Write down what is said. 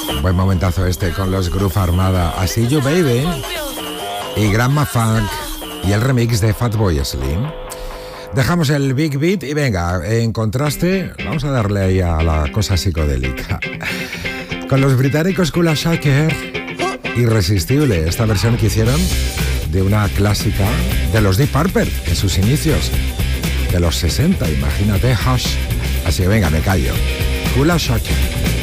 Buen momentazo este con los Groove Armada, I See You Baby y Grandma Funk y el remix de Fatboy Slim. Dejamos el Big Beat y venga, en contraste, vamos a darle ahí a la cosa psicodélica. Con los británicos Kula Shaker, irresistible esta versión que hicieron de una clásica de los Deep Purple en sus inicios, de los 60, imagínate, Hush. Así que venga, me callo. Kula Shaker.